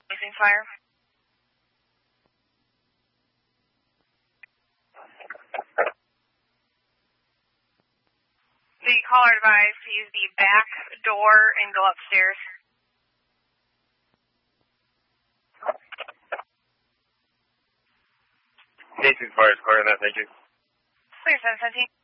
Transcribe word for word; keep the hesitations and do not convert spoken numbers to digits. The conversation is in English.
Facing fire. The caller advised to use the back door and go upstairs. Facing fire is clear on that, thank you. Clear, seven seventeen.